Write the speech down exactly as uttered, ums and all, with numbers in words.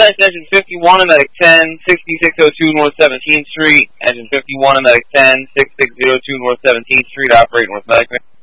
Dispatch Engine fifty-one and Medic ten, sixty-six oh two North seventeenth Street. Engine fifty-one and Medic ten, sixty-six oh two North seventeenth Street. Operate North Medic.